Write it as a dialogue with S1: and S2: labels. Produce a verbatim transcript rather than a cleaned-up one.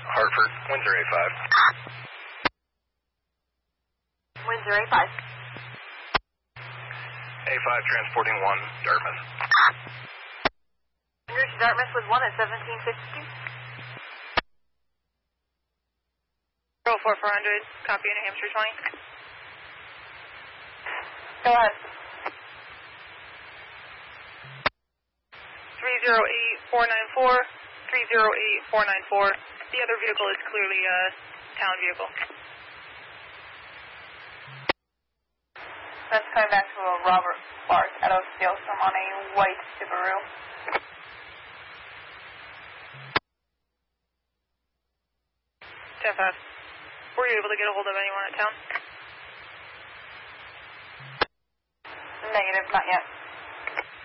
S1: Hartford, Windsor A five.
S2: Windsor A five.
S1: A five transporting one, Dartmouth.
S2: Route to Dartmouth with one at seventeen fifty-two.
S3: oh four four hundred, copy New Hampshire twenty.
S2: Go ahead.
S3: three zero eight four nine four, three zero eight four nine four. The other vehicle is clearly a town vehicle.
S2: That's coming back to a Robert Clark at Oakdale on a white Subaru.
S3: ten five. Were you able to get a hold of anyone at town?
S2: Negative, not yet.